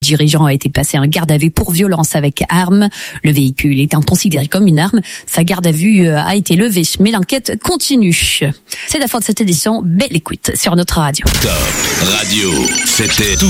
dirigeant a été placé en garde à vue pour violence avec arme. Le véhicule étant considéré comme une arme, sa garde à vue a été levée, mais l'enquête continue. C'est la fin de cette édition. Belle écoute sur notre radio. Top Radio, c'était tout.